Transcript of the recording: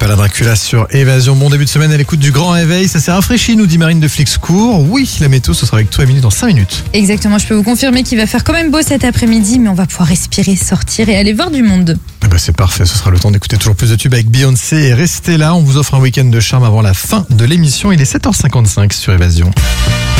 Pas la Dracula sur Évasion. Bon début de semaine à l'écoute du Grand Réveil. Ça s'est rafraîchi, nous dit Marine de Flixcourt. Oui, la météo, ce sera avec toi, Émilie, dans 5 minutes. Exactement, je peux vous confirmer qu'il va faire quand même beau cet après-midi, mais on va pouvoir respirer, sortir et aller voir du monde. C'est parfait, ce sera le temps d'écouter toujours plus de tubes avec Beyoncé. Et restez là, on vous offre un week-end de charme avant la fin de l'émission. Il est 7h55 sur Évasion.